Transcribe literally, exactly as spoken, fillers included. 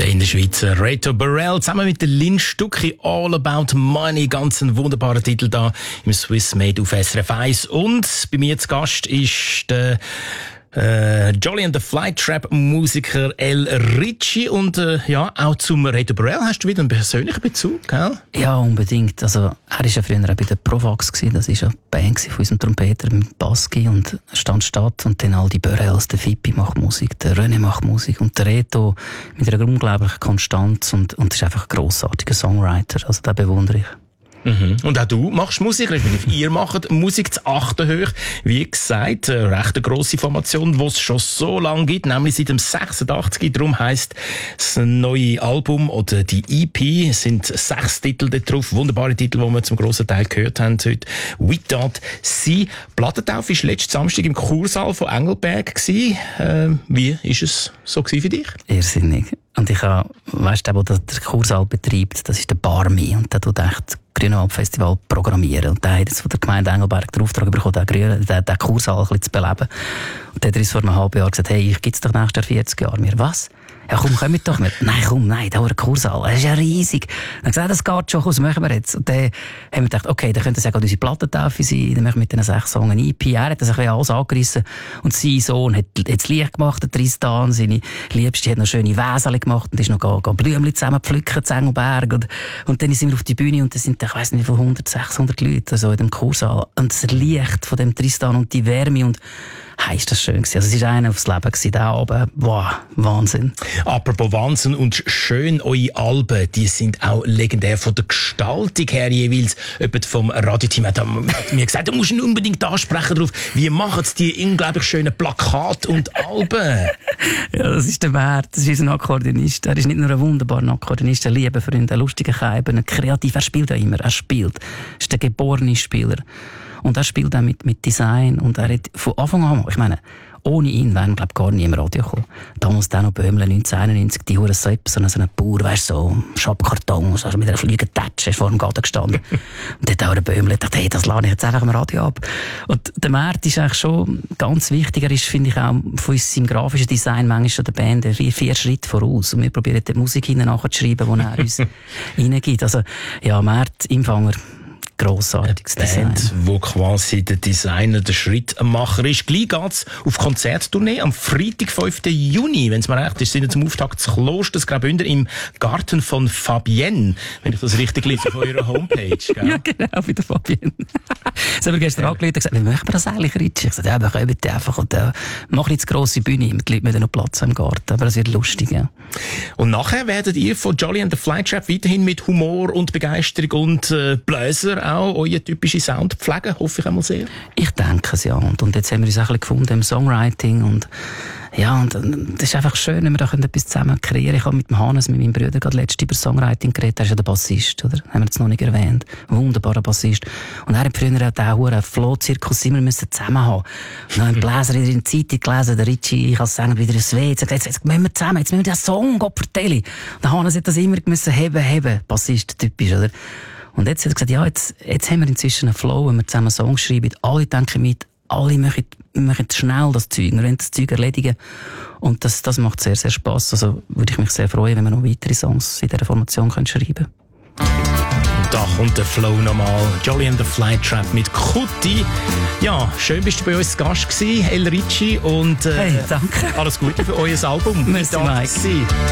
in der Schweiz. Reto Burrell zusammen mit der Lynn Stucki, All About Money. Ganz ein wunderbarer Titel da im Swiss Made auf S R F eins. Und bei mir zu Gast ist der Äh, Jolly and the Flytrap Musiker El Ritchie und äh, ja, auch zum Reto Burrell hast du wieder einen persönlichen Bezug, gell? Ja, unbedingt. Also, er war ja früher auch bei der Provax gewesen. Das war ja die Band von unserem Trompeter mit Baski und stand statt und dann all die Burrells, der Fippi macht Musik, der René macht Musik und der Reto mit einer unglaublichen Konstanz und, und ist einfach ein grossartiger Songwriter. Also, den bewundere ich. Mhm. Und auch du machst Musik, respektive ihr macht Musik zu Achtenhöch. Wie gesagt, eine recht eine grosse Formation, die es schon so lange gibt, nämlich seit dem sechsundachtzig. Darum heisst das neue Album oder die E P, es sind sechs Titel da drauf, wunderbare Titel, die wir zum grossen Teil gehört haben heute. We Don't See. Plattentaufe war letzten Samstag im Kursaal von Engelberg gewesen. Äh, wie ist es so gewesen für dich? Irrsinnig. Und ich habe, weißt du, der den Kursaal betreibt, das ist der Barmi und der tut echt Grünwald-Festival programmieren. Und der hat jetzt von der Gemeinde Engelberg den Auftrag bekommen, den, Grün, den, den Kursaal ein bisschen zu beleben. Und der hat uns vor einem halben Jahr gesagt, hey, ich gibt's doch nächstes Jahr vierzig Jahre. Wir, was? Ja, komm, komm mit doch mit. Nein, komm, nein, da war ein Kursaal. Das ist ja riesig. Dann haben gesagt, das geht schon, was machen wir jetzt? Und dann haben wir gedacht, okay, dann könnte das ja gerade unsere Plattentaufe sein. Dann machen wir mit diesen sechs Songs eine E P. Er hat das ein bisschen alles angerissen. Und sein Sohn hat jetzt Licht gemacht, der Tristan. Seine Liebste hat noch schöne Wäseli gemacht und ist noch ga, ga Blümchen zusammen pflücken, zu Engelberg. Und, und dann sind wir auf die Bühne und da sind, ich weiss nicht, von hundert, sechshundert Leute so in dem Kursaal. Und das Licht von dem Tristan und die Wärme und hey, ist das schön gewesen. Also es war einer aufs Leben gewesen, der Abend. Wow, Wahnsinn. Apropos Wahnsinn und schön, eure Alben, die sind auch legendär von der Gestaltung her jeweils. Jemand vom Radioteam hat mir gesagt, du musst ihn unbedingt ansprechen drauf. Wie machen sie die unglaublich schönen Plakate und Alben? Ja, das ist der Wert. Das ist unser Akkordeonist. Er ist nicht nur ein wunderbarer Akkordeonist, ein lieber Freund, ein lustiger Keiber, ein kreativ. Er spielt ja immer. Er spielt. Er ist der geborene Spieler. Und er spielt auch mit, mit Design. Und er hat von Anfang an, ich meine, ohne ihn wären, glaube ich, gar nie im Radio gekommen. Damals dann noch Böhmle, neunzehnhunderteinundneunzig, die Hure Sepp, so ein Bauer, weißt du, so, Schapkarton, so, mit einer Fliegentätsche vor dem Garten gestanden. Und dort auch der Böhmle gedacht, hey, das lade ich jetzt einfach im Radio ab. Und der Mert ist eigentlich schon ganz wichtig. Er ist, finde ich, auch von unserem grafischen Design manchmal schon der Band vier, vier Schritte voraus. Und wir probieren die Musik hinten nachzuschreiben, die er uns reingibt. Also, ja, Mert, Empfänger, grossartiges Design. Band, wo quasi der Designer der Schrittmacher ist. Gleich geht's auf Konzerttournee am Freitag, fünften Juni, wenn es mir recht ist, sind wir zum Auftakt des Klosters Graubünden im Garten von Fabienne, wenn ich das richtig lese auf eurer Homepage. Gell? Ja, genau, wie der Fabienne. Das haben wir gestern ja. angerufen und gesagt, wie möchten wir das eigentlich, Ritchie? Ich sagte, ja, wir kommen einfach und äh, machen jetzt grosse Bühne, mit Leuten mit noch Platz im Garten, aber das wird lustig, ja. Und nachher werdet ihr von Jolly and the Flytrap weiterhin mit Humor und Begeisterung und äh, Bläser auch euren typischen Sound pflegen, hoffe ich einmal sehr. Ich denke es, ja. Und, und jetzt haben wir uns auch ein bisschen gefunden im Songwriting und ja, und das ist einfach schön, wenn wir da etwas zusammen kreieren. Ich habe mit dem Hannes, mit meinem Bruder, gerade letztens über Songwriting geredet. Er ist ja der Bassist, oder? Haben wir jetzt noch nicht erwähnt. Wunderbarer Bassist. Und er hat früher auch einen Flohzirkus immer müssen zusammen haben. Und dann haben Bläser in der Zeitung gelesen, der Ritchie, ich als Sänger wieder ins W. Jetzt, jetzt, jetzt müssen wir zusammen, jetzt müssen wir den Song Gott vertellen. Und der Hannes hat das immer müssen heben, heben. Bassist, typisch, oder? Und jetzt hat er gesagt, ja, jetzt, jetzt haben wir inzwischen einen Flow, wenn wir zusammen Songs schreiben. Alle denken mit, alle machen, machen schnell das Zeug, wir wollen das Zeug erledigen. Und das, das macht sehr, sehr Spass. Also würde ich mich sehr freuen, wenn wir noch weitere Songs in dieser Formation können schreiben können. Da kommt der Flow nochmal. Jolly and the Flytrap mit Kutti. Ja, schön bist du bei uns Gast gewesen, El Ritchie. Und äh, hey, danke. Alles Gute für euer Album. Merci, Mike.